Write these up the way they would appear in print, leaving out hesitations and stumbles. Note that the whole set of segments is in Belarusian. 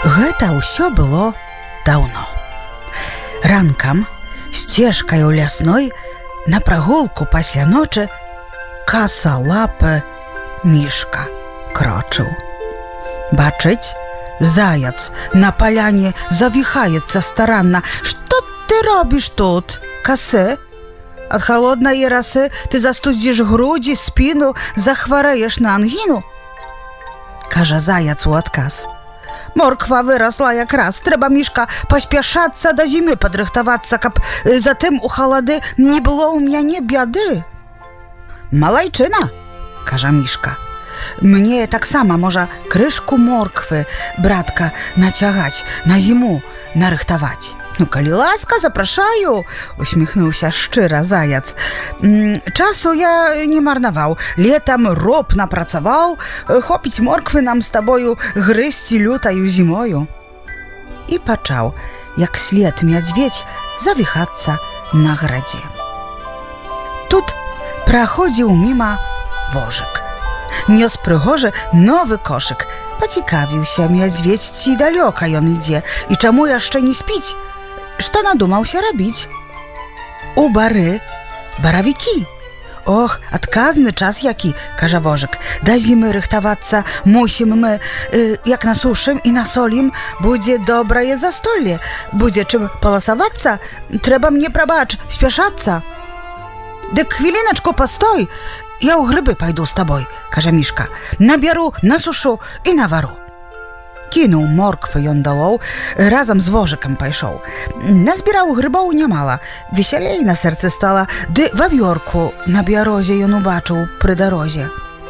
Гэта ўсё было даўно. Ранкам сцежкаю лясной на прагулку пасля ночы касалапы мішка крочыў. Бачыць, заяц на паляне завіхаецца старанна. Што ты робіш тут, касэ? Ад халоднай расы ты застудзіш грудзі, спіну, захварэеш на ангіну? Кажа заяц у адказ. Морква вырасла якраз, трэба, мішка, паспяшацца да зімы падрыхтавацца, каб затым у халады не было ў мяне бяды. Малайчына, кажа мішка, мне таксама можа крышку морквы, братка, нацягаць, на зіму нарыхтаваць. Ну, калі ласка, запрашаю, усміхнуўся шчыра заяц. Часу я не марнаваў, летам ропна працаваў, хопіць морквы нам з табою грызці лютаю зімою. І пачаў, як след мядзведзь, завіхацца на гарадзе. Тут праходзіў міма вожык. Нёс прыгожы новы кошык. Пацікавіўся мядзведзь, ці далёка ён ідзе, і чаму яшчэ не спіць? Што надумаўся рабіць? У бары баравікі. Ох, адказны час які, кажа вожык. Да зімы рыхтавацца мусім мы, як насушым і насолім, будзе добрае застолле. Будзе чым паласавацца, трэба мне, прабач, спяшацца. Дык хвіліначку пастой, я ў грыбы пайду з табой, кажа мішка. Набяру, насушу і навару. Кінуў морквы ён далоў, разам з вожыкам пайшоў. Назбіраў грыбоў нямала, весялей на сэрцы стала, ды вавёрку на бярозе ён убачыў пры дарозе.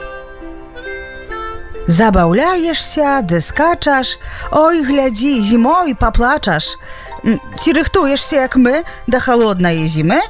Забаўляешся, ды скачаш, ой, глядзі, зімой паплачаш. Ці рыхтуешся, як мы, да халоднае зімы?